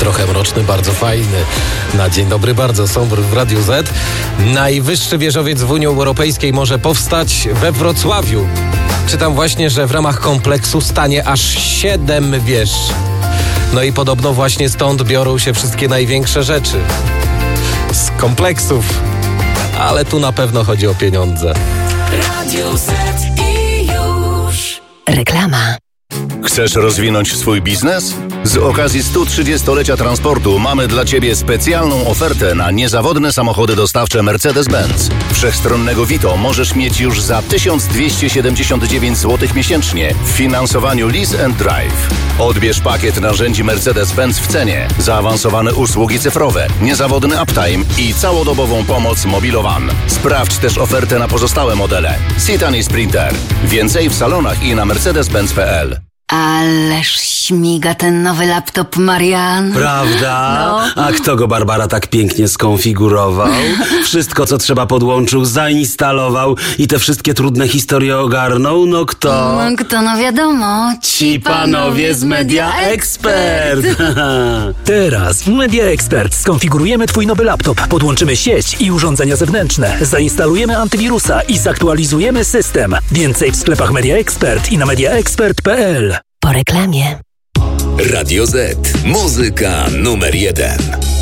Trochę mroczny, bardzo fajny. Na dzień dobry, bardzo sombry w Radiu Z. Najwyższy wieżowiec w Unii Europejskiej może powstać we Wrocławiu. Czytam właśnie, że w ramach kompleksu stanie aż 7 wież. No i podobno właśnie stąd biorą się wszystkie największe rzeczy. Z kompleksów. Ale tu na pewno chodzi o pieniądze. Radio Z i już. Reklama. Chcesz rozwinąć swój biznes? Z okazji 130-lecia transportu mamy dla Ciebie specjalną ofertę na niezawodne samochody dostawcze Mercedes-Benz. Wszechstronnego Vito możesz mieć już za 1279 zł miesięcznie w finansowaniu Lease and Drive. Odbierz pakiet narzędzi Mercedes-Benz w cenie, zaawansowane usługi cyfrowe, niezawodny uptime i całodobową pomoc Mobilowan. Sprawdź też ofertę na pozostałe modele. Citan i Sprinter. Więcej w salonach i na mercedes-benz.pl. Ależ śmiga ten nowy laptop, Marian. Prawda? No. A kto go, Barbara, tak pięknie skonfigurował? Wszystko, co trzeba, podłączył, zainstalował i te wszystkie trudne historie ogarnął? No kto? No wiadomo. Ci panowie z Media Expert. Teraz w Media Expert skonfigurujemy Twój nowy laptop, podłączymy sieć i urządzenia zewnętrzne, zainstalujemy antywirusa i zaktualizujemy system. Więcej w sklepach Media Expert i na mediaexpert.pl. Po reklamie. Radio Z. Muzyka numer 1.